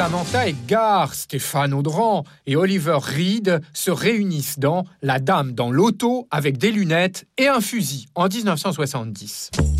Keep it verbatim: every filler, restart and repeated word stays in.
Samantha Edgar, Stéphane Audran et Oliver Reed se réunissent dans La Dame dans l'auto avec des lunettes et un fusil en dix-neuf cent soixante-dix.